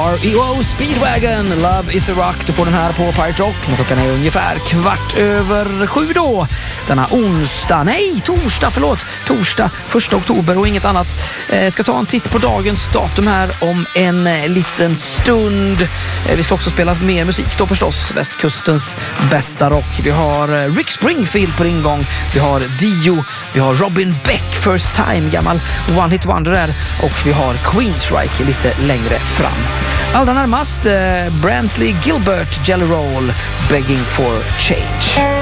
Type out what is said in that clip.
REO Speedwagon, Love is a Rock. Du får den här på Pirate Rock. Men klockan är ungefär 7:15 då. Denna torsdag 1 oktober och inget annat. Ska ta en titt på dagens datum här om en liten stund. Vi ska också spela mer musik då förstås. Västkustens bästa rock. Vi har Rick Springfield på ingång. Vi har Dio. Vi har Robin Beck, First Time, gammal One Hit Wonder där. Och vi har Queensryche lite längre fram. Allra närmast Brantley Gilbert, Jelly Roll, Begging for Change.